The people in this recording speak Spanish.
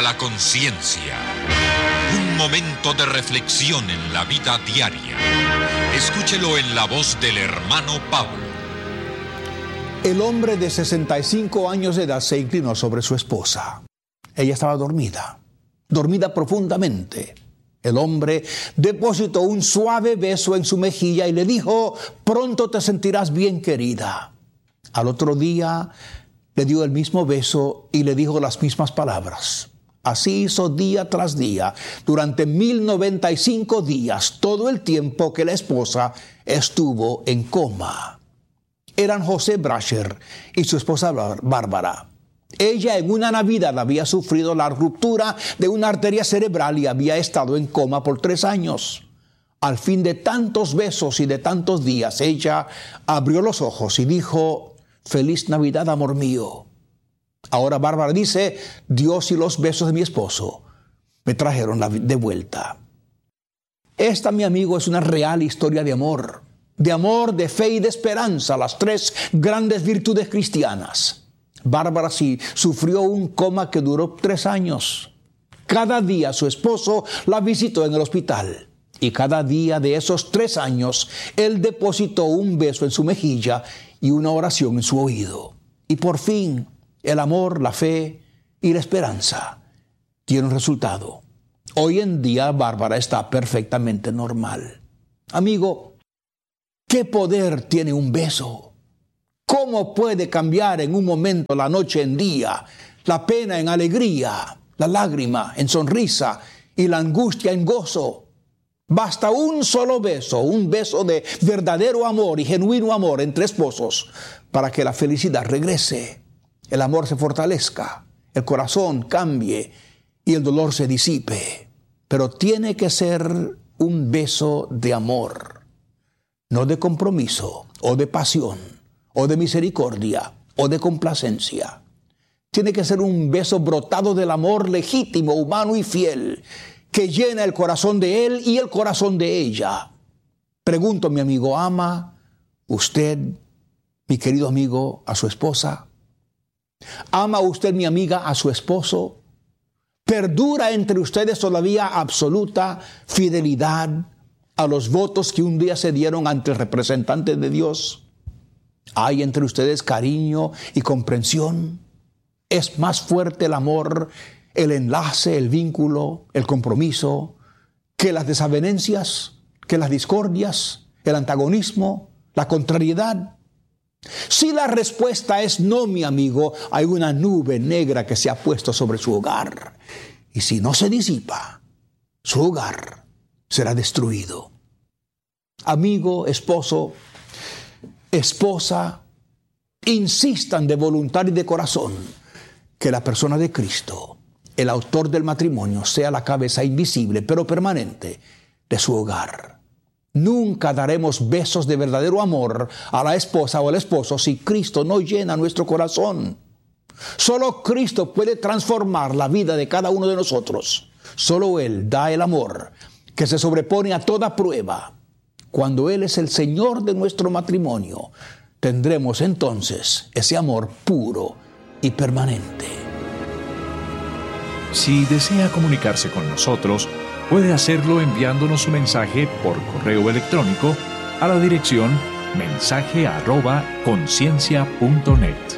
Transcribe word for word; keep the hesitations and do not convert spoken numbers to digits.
La conciencia. Un momento de reflexión en la vida diaria. Escúchelo en la voz del hermano Pablo. El hombre de sesenta y cinco años de edad se inclinó sobre su esposa. Ella estaba dormida, dormida profundamente. El hombre depositó un suave beso en su mejilla y le dijo: pronto te sentirás bien, querida. Al otro día le dio el mismo beso y le dijo las mismas palabras. Así hizo día tras día, durante mil noventa y cinco días, todo el tiempo que la esposa estuvo en coma. Eran José Brasher y su esposa Bárbara. Ella en una Navidad había sufrido la ruptura de una arteria cerebral y había estado en coma por tres años. Al fin de tantos besos y de tantos días, ella abrió los ojos y dijo: feliz Navidad, amor mío. Ahora Bárbara dice: Dios y los besos de mi esposo me trajeron de vuelta. Esta, mi amigo, es una real historia de amor. De amor, de fe y de esperanza, las tres grandes virtudes cristianas. Bárbara sí sufrió un coma que duró tres años. Cada día su esposo la visitó en el hospital. Y cada día de esos tres años, él depositó un beso en su mejilla y una oración en su oído. Y por fin, el amor, la fe y la esperanza tienen resultado. Hoy en día, Bárbara está perfectamente normal. Amigo, ¿qué poder tiene un beso? ¿Cómo puede cambiar en un momento la noche en día, la pena en alegría, la lágrima en sonrisa y la angustia en gozo? Basta un solo beso, un beso de verdadero amor y genuino amor entre esposos para que la felicidad regrese, el amor se fortalezca, el corazón cambie y el dolor se disipe. Pero tiene que ser un beso de amor, no de compromiso o de pasión o de misericordia o de complacencia. Tiene que ser un beso brotado del amor legítimo, humano y fiel, que llena el corazón de él y el corazón de ella. Pregunto, mi amigo, ¿ama usted, mi querido amigo, a su esposa? ¿Ama usted, mi amiga, a su esposo? ¿Perdura entre ustedes todavía absoluta fidelidad a los votos que un día se dieron ante el representante de Dios? ¿Hay entre ustedes cariño y comprensión? ¿Es más fuerte el amor, el enlace, el vínculo, el compromiso, que las desavenencias, que las discordias, el antagonismo, la contrariedad? Si la respuesta es no, mi amigo, hay una nube negra que se ha puesto sobre su hogar. Y si no se disipa, su hogar será destruido. Amigo, esposo, esposa, insistan de voluntad y de corazón que la persona de Cristo, el autor del matrimonio, sea la cabeza invisible pero permanente de su hogar. Nunca daremos besos de verdadero amor a la esposa o al esposo si Cristo no llena nuestro corazón. Solo Cristo puede transformar la vida de cada uno de nosotros. Solo Él da el amor que se sobrepone a toda prueba. Cuando Él es el Señor de nuestro matrimonio, tendremos entonces ese amor puro y permanente. Si desea comunicarse con nosotros, puede hacerlo enviándonos un mensaje por correo electrónico a la dirección mensaje arroba conciencia punto net.